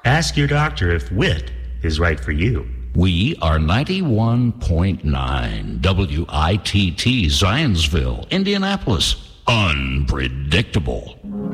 Ask your doctor if wit is right for you. We are 91.9 WITT Zionsville, Indianapolis. Unpredictable.